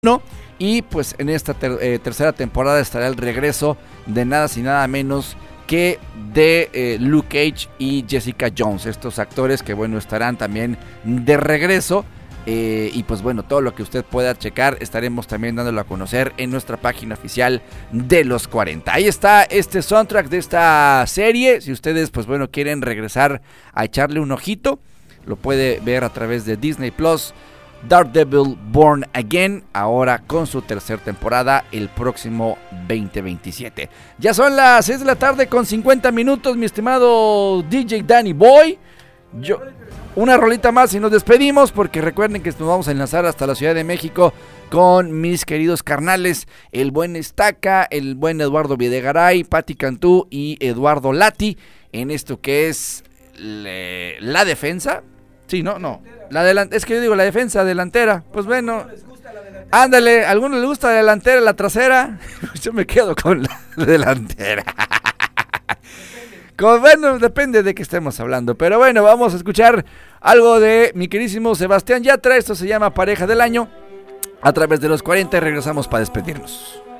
Y pues en esta tercera temporada estará el regreso de nada y nada menos que de Luke Cage y Jessica Jones, estos actores que bueno estarán también de regreso. Y pues bueno, todo lo que usted pueda checar estaremos también dándolo a conocer en nuestra página oficial de los 40. Ahí está este soundtrack de esta serie. Si ustedes pues bueno quieren regresar a echarle un ojito, lo puede ver a través de Disney Plus. Daredevil Born Again, ahora con su tercera temporada el próximo 2027. Ya son las 6 de la tarde con 50 minutos, mi estimado DJ Danny Boy. Una rolita más y nos despedimos, porque recuerden que nos vamos a enlazar hasta la Ciudad de México con mis queridos carnales, el buen Estaca, el buen Eduardo Videgaray, Pati Cantú y Eduardo Lati, en esto que es la defensa. Sí, no. Es que yo digo la defensa delantera. Pues bueno. Ándale, a algunos les gusta la delantera, la trasera. Yo me quedo con la delantera. Bueno, depende de qué estemos hablando. Pero bueno, vamos a escuchar algo de mi queridísimo Sebastián Yatra. Esto se llama Pareja del Año. A través de los 40 regresamos para despedirnos.